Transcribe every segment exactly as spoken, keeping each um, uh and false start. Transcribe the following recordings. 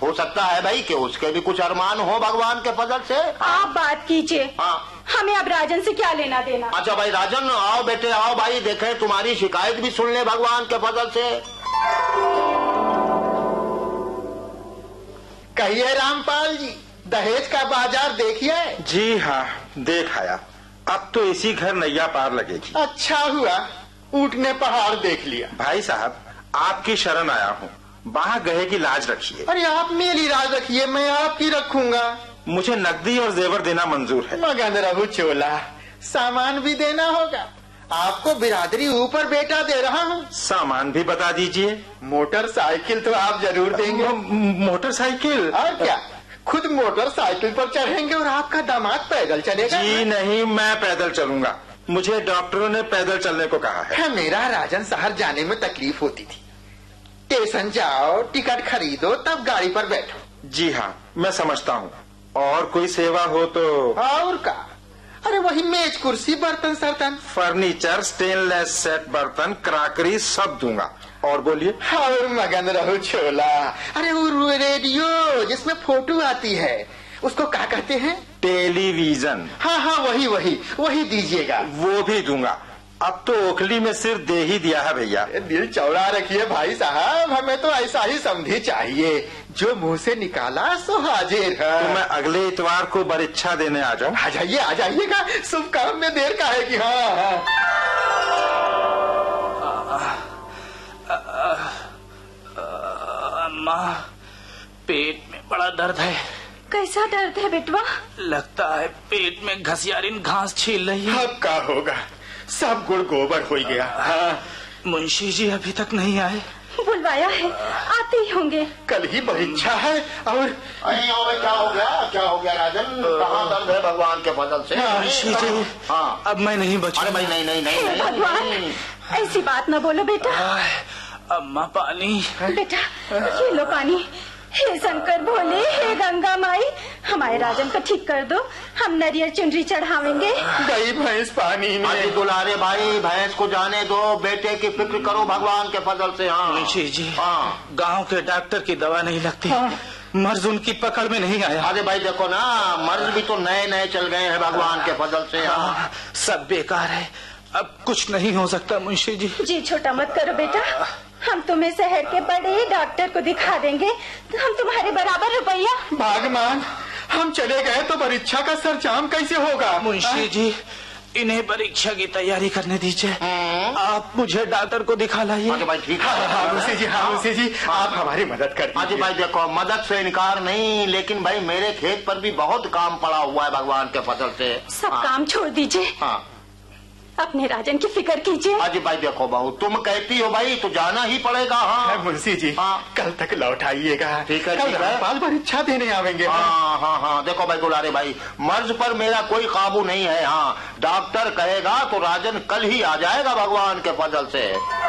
हो सकता है भाई कि उसके भी कुछ अरमान हो भगवान के फजल से। आप बात कीजिए। हाँ, हमें अब राजन से क्या लेना देना। अच्छा भाई राजन, आओ बेटे आओ भाई, देखें तुम्हारी शिकायत भी सुन ले भगवान के फजल से। कहिए रामपाल जी, दहेज का बाजार देखिए। जी हाँ, देख आया। अब तो इसी घर नैया पार लगेगी। अच्छा हुआ ऊंट ने पहाड़ देख लिया। भाई साहब, आपकी शरण आया हूँ, वहाँ गए की लाज रखिए। अरे आप मेरी लाज रखिए, मैं आपकी रखूंगा। मुझे नकदी और जेवर देना मंजूर है। मगन रहू चोला, सामान भी देना होगा। आपको बिरादरी ऊपर बेटा दे रहा हूँ। सामान भी बता दीजिए। मोटरसाइकिल तो आप जरूर देंगे। मोटरसाइकिल? और क्या, खुद मोटरसाइकिल पर चढ़ेंगे और आपका दामाद पैदल चलेगा। जी नहीं, मैं पैदल चलूंगा। मुझे डॉक्टरों ने पैदल चलने को कहा है। मेरा राजन शहर जाने में तकलीफ होती थी। स्टेशन जाओ, टिकट खरीदो, तब गाड़ी पर बैठो। जी हाँ, मैं समझता हूँ। और कोई सेवा हो तो? और का, अरे वही मेज कुर्सी बर्तन सर्तन, फर्नीचर, स्टेनलेस सेट बर्तन, क्राकरी सब दूंगा। और बोलिए। और मगन रहो छोला, अरे वो रेडियो जिसमें फोटो आती है उसको क्या कहते हैं? टेलीविजन। हाँ हाँ वही वही वही दीजिएगा। वो भी दूंगा। अब तो ओखली में सिर दे ही दिया है भैया। दिल चौड़ा रखिए भाई साहब, हमें तो ऐसा ही समझी चाहिए, जो मुंह से निकाला सो हाजिर है। तो मैं अगले इतवार को बरिच्छा देने आ जाऊं? आ जाइए आ जाइएगा, शुभ काम में देर का है कि। हाँ हाँ अम्मा, पेट में बड़ा दर्द है। कैसा दर्द है बेटवा? लगता है पेट में घसियारिन घास छील रही है। अब क्या होगा, सब गुड़ गोबर हो गया। हाँ। मुंशी जी अभी तक नहीं आए? बुलवाया है, आते ही होंगे। कल ही परीक्षा है। और अरे क्या हो गया, क्या हो गया राजन, कहाँ दर्द है भगवान के फजल से? मुंशी जी, हाँ अब मैं नहीं बचूंगा। अरे भाई नहीं नहीं नहीं, नहीं, भगवान, नहीं। ऐसी बात न बोलो बेटा। अम्मा पानी। बेटा ये लो पानी। हे शंकर भोले, हे गंगा माई, हमारे राजन को ठीक कर दो, हम नारियल चुनरी चढ़ावेंगे। गई भैंस पानी में। अरे दुलारे भाई, भैंस को जाने दो, बेटे की फिक्र करो भगवान के फजल से। हाँ मुंशी जी, हाँ, गांव के डॉक्टर की दवा नहीं लगती। हाँ। मर्ज उनकी पकड़ में नहीं आया। अरे भाई देखो ना, मर्ज भी तो नए नए चल गए हैं भगवान के फजल से। हाँ, सब बेकार है, अब कुछ नहीं हो सकता मुंशी जी। जी छोटा मत करो बेटा, हम तुम्हें शहर के बड़े डॉक्टर को दिखा देंगे, तो हम तुम्हारे बराबर रुपया। भगवान, हम चले गए तो परीक्षा का सरंजाम कैसे होगा? मुंशी जी, इन्हें परीक्षा की तैयारी करने दीजिए, आप मुझे डॉक्टर को दिखा लाइए। भाई ठीक है। हाँ मुंशी जी, हाँ मुंशी जी, आप हमारी मदद कर दीजिए। अजी भाई देखो, मदद से इनकार नहीं, लेकिन भाई मेरे खेत पर भी बहुत काम पड़ा हुआ है भगवान के फजल से। सब हाँ। काम छोड़ दीजिए, हाँ। अपने राजन की फिक्र कीजिए। अजी भाई देखो बहू, तुम कहती हो भाई तो जाना ही पड़ेगा। हाँ मुंशी जी, हाँ। कल तक लौट आइएगा। ठीक है, कल रामपाल परीक्षा देने आवेंगे। हाँ हाँ हाँ देखो भाई दुलारे भाई, मर्ज पर मेरा कोई काबू नहीं है। हाँ, डॉक्टर कहेगा तो राजन कल ही आ जाएगा भगवान के फजल से।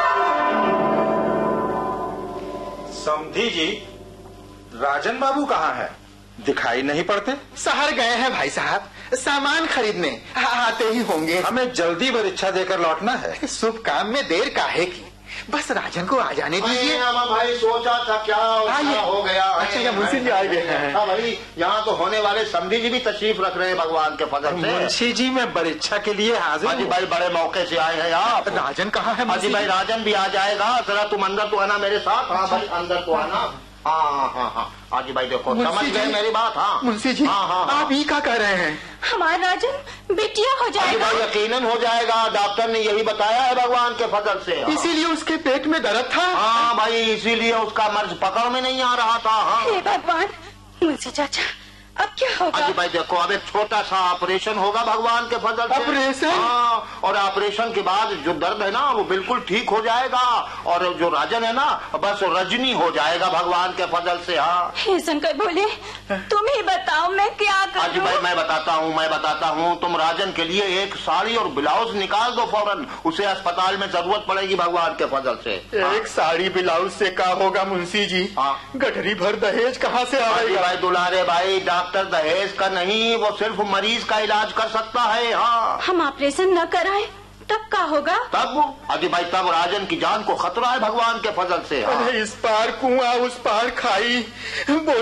समधी जी, राजन बाबू कहाँ है? दिखाई नहीं पड़ते। शहर गए हैं भाई साहब, सामान खरीदने, आते ही होंगे। हमें जल्दी परीक्षा देकर लौटना है। शुभ काम में देर काहे की, बस राजन को आ जाने दीजिए। भाई सोचा था क्या, क्या हो गया। अच्छा मुंशी जी आ गए हैं। भाई यहाँ तो होने वाले समधी जी भी तशरीफ रख रहे हैं भगवान के फजल से। मुंशी जी, मैं परीक्षा के लिए हाजिर हूँ। भाई बड़े मौके से आए हैं आप। राजन कहाँ है? अजी भाई राजन भी आ जाएगा, जरा तुम अंदर तो आना मेरे साथ। हाँ भाई अंदर तो आना। हाँ हाँ हाँ आजी भाई देखो, समझ गए मेरी बात। हाँ मुंशी जी, हाँ, हाँ, आप ही क्या कह रहे हैं? हमारा राजन बेटिया हो जाएगा। भाई यकीनन हो जाएगा, डॉक्टर ने यही बताया है भगवान के फजल से। इसीलिए उसके पेट में दर्द था। हाँ भाई, इसीलिए उसका मर्ज पकड़ में नहीं आ रहा था। हाँ हे भगवान, मुंशी चाचा अब क्या होगा? अजी भाई देखो, अब एक छोटा सा ऑपरेशन होगा भगवान के फजल से। ऑपरेशन? हाँ, और ऑपरेशन के बाद जो दर्द है ना वो बिल्कुल ठीक हो जाएगा, और जो राजन है ना बस रजनी हो जाएगा भगवान के फजल से। हाँ हे शंकर भोले, तुम ही बताओ मैं क्या करूं? अजी भाई मैं बताता हूँ मैं बताता हूँ तुम राजन के लिए एक साड़ी और ब्लाउज निकाल दो फौरन, उसे अस्पताल में जरूरत पड़ेगी भगवान के फजल से। एक साड़ी ब्लाउज से क्या होगा मुंशी जी? हाँ, गठरी भर दहेज कहाँ से आएगा? भाई दुलारे भाई, डॉक्टर दहेज का नहीं, वो सिर्फ मरीज का इलाज कर सकता है। हाँ, हम ऑपरेशन न कराए तब क्या होगा? तब अजी भाई तब राजन की जान को खतरा है भगवान के फजल से। हाँ। इस पार कुआं उस पार खाई।